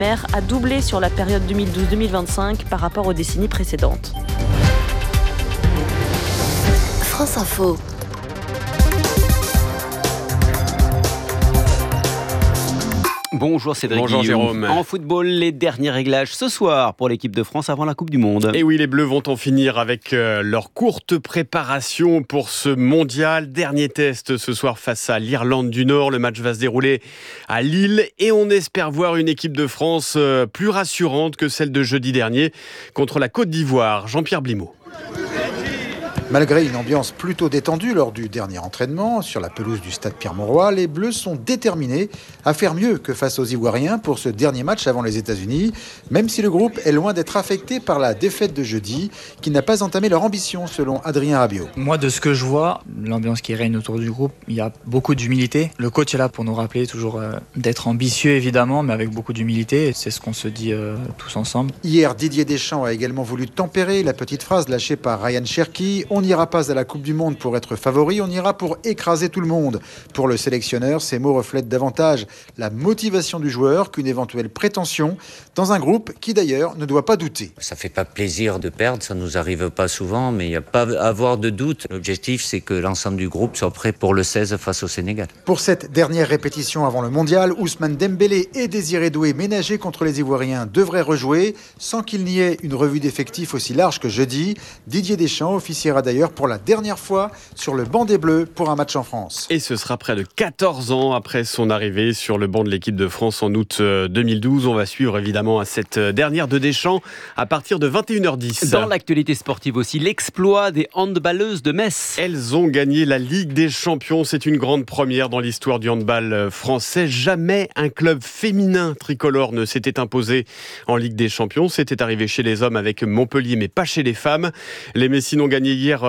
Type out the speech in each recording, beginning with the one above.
mer a doublé sur la période 2012-2025 par rapport aux décennies précédentes. France Info. Bonjour Cédric. Bonjour Guillaume. Jérôme. En football, les derniers réglages ce soir pour l'équipe de France avant la Coupe du Monde. Et oui, les Bleus vont en finir avec leur courte préparation pour ce mondial. Dernier test ce soir face à l'Irlande du Nord. Le match va se dérouler à Lille et on espère voir une équipe de France plus rassurante que celle de jeudi dernier contre la Côte d'Ivoire. Jean-Pierre Blimaud. Malgré une ambiance plutôt détendue lors du dernier entraînement sur la pelouse du stade Pierre-Mauroy, les Bleus sont déterminés à faire mieux que face aux Ivoiriens pour ce dernier match avant les États-Unis, même si le groupe est loin d'être affecté par la défaite de jeudi, qui n'a pas entamé leur ambition selon Adrien Rabiot. Moi, de ce que je vois, l'ambiance qui règne autour du groupe, il y a beaucoup d'humilité. Le coach est là pour nous rappeler toujours d'être ambitieux évidemment, mais avec beaucoup d'humilité. Et c'est ce qu'on se dit tous ensemble. Hier, Didier Deschamps a également voulu tempérer la petite phrase lâchée par Ryan Cherki. On n'ira pas à la Coupe du Monde pour être favori, on ira pour écraser tout le monde. Pour le sélectionneur, ces mots reflètent davantage la motivation du joueur qu'une éventuelle prétention dans un groupe qui d'ailleurs ne doit pas douter. Ça fait pas plaisir de perdre, ça nous arrive pas souvent, mais il n'y a pas à avoir de doute. L'objectif, c'est que l'ensemble du groupe soit prêt pour le 16 face au Sénégal. Pour cette dernière répétition avant le mondial, Ousmane Dembélé et Désiré Doué ménagés contre les Ivoiriens devraient rejouer sans qu'il n'y ait une revue d'effectifs aussi large que jeudi. Didier Deschamps officiera d'ailleurs pour la dernière fois sur le banc des Bleus pour un match en France. Et ce sera près de 14 ans après son arrivée sur le banc de l'équipe de France en août 2012. On va suivre évidemment cette dernière de Deschamps à partir de 21h10. Dans l'actualité sportive aussi, l'exploit des handballeuses de Metz. Elles ont gagné la Ligue des Champions. C'est une grande première dans l'histoire du handball français. Jamais un club féminin tricolore ne s'était imposé en Ligue des Champions. C'était arrivé chez les hommes avec Montpellier, mais pas chez les femmes. Les Messines ont gagné hier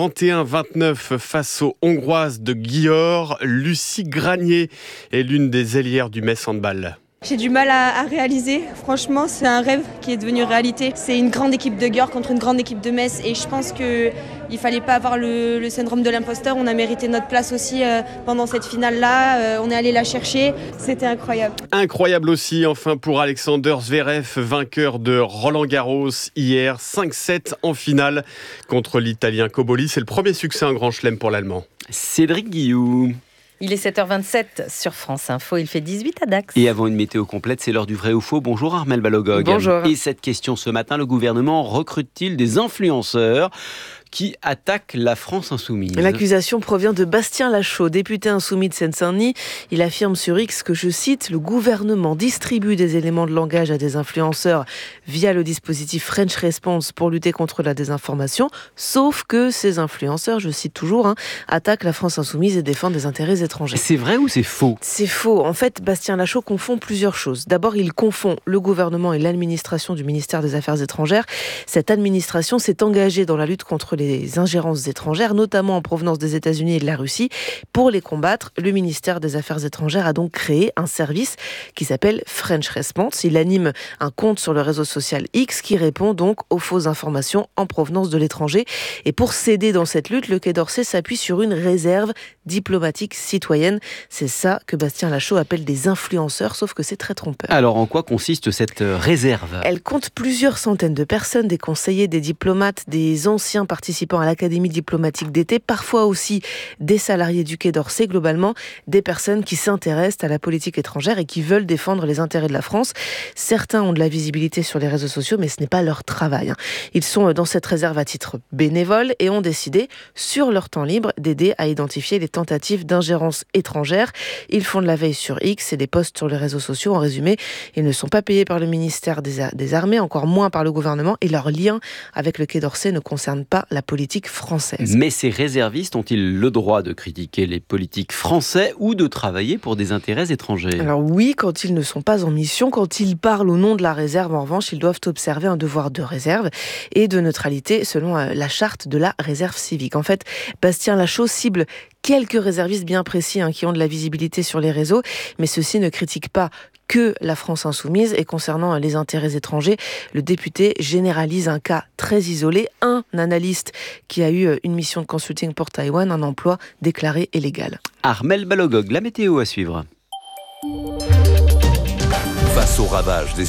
31-29 face aux Hongroises de Győr. Lucie Granier est l'une des ailières du Metz Handball. J'ai du mal à réaliser. Franchement, c'est un rêve qui est devenu réalité. C'est une grande équipe de Győr contre une grande équipe de Metz et je pense qu'il ne fallait pas avoir le syndrome de l'imposteur. On a mérité notre place aussi pendant cette finale-là. On est allé la chercher. C'était incroyable. Incroyable aussi, enfin, pour Alexander Zverev, vainqueur de Roland-Garros hier. 5-7 en finale contre l'Italien Cobolli. C'est le premier succès en Grand Chelem pour l'Allemand. Cédric Guillaume. Il est 7h27 sur France Info, il fait 18 à Dax. Et avant une météo complète, c'est l'heure du vrai ou faux. Bonjour Armelle Balogog. Bonjour. Et cette question ce matin, le gouvernement recrute-t-il des influenceurs qui attaque la France insoumise? L'accusation provient de Bastien Lachaud, député insoumis de Seine-Saint-Denis. Il affirme sur X que, je cite, « Le gouvernement distribue des éléments de langage à des influenceurs via le dispositif French Response pour lutter contre la désinformation, sauf que ces influenceurs, je cite toujours, attaquent la France insoumise et défendent des intérêts étrangers. » C'est vrai ou c'est faux? C'est faux. En fait, Bastien Lachaud confond plusieurs choses. D'abord, il confond le gouvernement et l'administration du ministère des Affaires étrangères. Cette administration s'est engagée dans la lutte contre les ingérences étrangères, notamment en provenance des États-Unis et de la Russie. Pour les combattre, le ministère des Affaires étrangères a donc créé un service qui s'appelle French Response. Il anime un compte sur le réseau social X qui répond donc aux fausses informations en provenance de l'étranger. Et pour s'aider dans cette lutte, le Quai d'Orsay s'appuie sur une réserve diplomatique citoyenne. C'est ça que Bastien Lachaud appelle des influenceurs, sauf que c'est très trompeur. Alors, en quoi consiste cette réserve? Elle compte plusieurs centaines de personnes, des conseillers, des diplomates, des anciens participants à l'Académie diplomatique d'été, parfois aussi des salariés du Quai d'Orsay, globalement des personnes qui s'intéressent à la politique étrangère et qui veulent défendre les intérêts de la France. Certains ont de la visibilité sur les réseaux sociaux, mais ce n'est pas leur travail. Ils sont dans cette réserve à titre bénévole et ont décidé, sur leur temps libre, d'aider à identifier les tentatives d'ingérence étrangère. Ils font de la veille sur X et des posts sur les réseaux sociaux. En résumé, ils ne sont pas payés par le ministère des Armées, encore moins par le gouvernement, et leur lien avec le Quai d'Orsay ne concerne pas la politique française. Mais ces réservistes ont-ils le droit de critiquer les politiques français ou de travailler pour des intérêts étrangers? Alors oui, quand ils ne sont pas en mission, quand ils parlent au nom de la réserve, en revanche, ils doivent observer un devoir de réserve et de neutralité selon la charte de la réserve civique. En fait, Bastien Lachaud cible quelques réservistes bien précis qui ont de la visibilité sur les réseaux, mais ceux-ci ne critiquent pas que la France insoumise. Et concernant les intérêts étrangers, le député généralise un cas très isolé, un analyste qui a eu une mission de consulting pour Taïwan, un emploi déclaré illégal. Armelle Balogog, la météo à suivre. face au ravage des